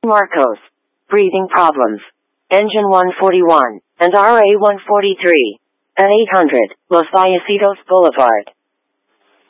Marcos. Breathing problems. Engine 141 and RA 143 at 800 Los Vallecitos Boulevard.